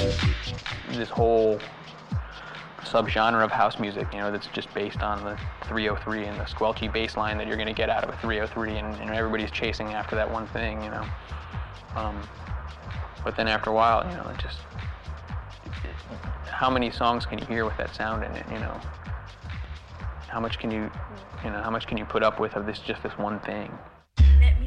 this whole subgenre of house music, that's just based on the 303 and the squelchy bass line that you're going to get out of a 303, and everybody's chasing after that one thing. But then after a while, how many songs can you hear with that sound in it? How much can you put up with of just this one thing?